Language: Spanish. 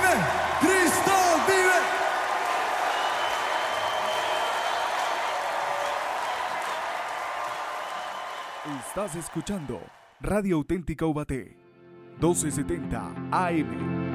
vive! ¡Cristo vive! Estás escuchando Radio Auténtica Ubaté, 1270 AM.